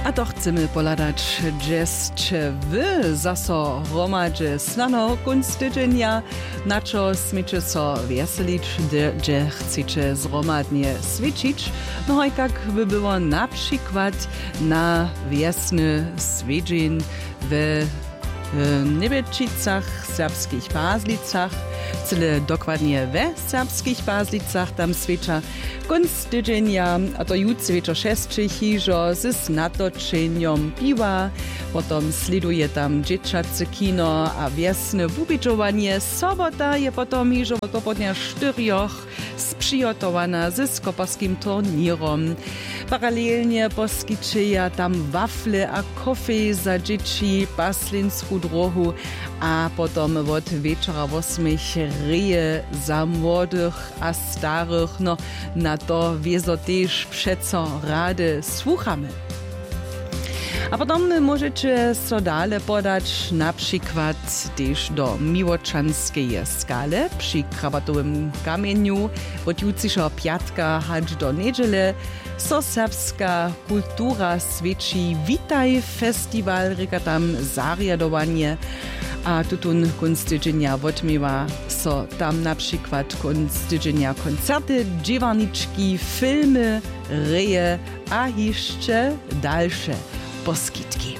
A to chcemy poladać, że wy zaso hromadźe snano kunst tydzienia, na co smiecie so weselić, że chcecie zhromadnie świecić. No i jak by było na przykład na wiesny świedzień w Niebečicach, serbskich Baslicach, cyle dokładnie we serbskich Baslicach, tam świecza kunst tydzienia, a to jutro wieczor 6 hiżo z natoczeniem piwa, potem sleduje tam dzieciace kino a wiesne wubiczowanie. Sobota je potom hiżo do podnia 4 sprzygotowana ze skoparskim turnierom. Paralelnie poskiczyja tam wafle a kofej za dzieci, paslinsku drohu, a potom od wieczora 8 reje za młodych a starych. No, na to wiezo też przeco rady słuchamy. A potem możecie so dale podać na przykład też do miłoczanskiej skale przy krabatowym kamieniu od jutrzejszego piatka aż do niedziele. So serbska kultura świeci Witaj Festiwal, reka tam zariadowanie, a tutun kunst tydzienia odmiewa so tam na przykład kunst tydzienia koncerty, dziewarniczki, filmy, reje, a jeszcze dalsze poskitki.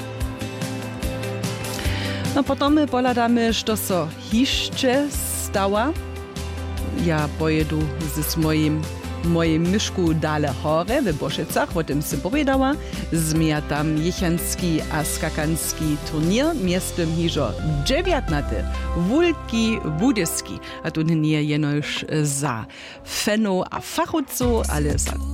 No potom poladamy, što so hišće stała. Ja pojedu z moim myszku dale hore w Bošecach, o tym sam powiedziała. Zmija tam jechanski a skakanski turnier, miestem hižo 19. Wulki Budyski. A tu nie jenoż za feno a fachucu, ale za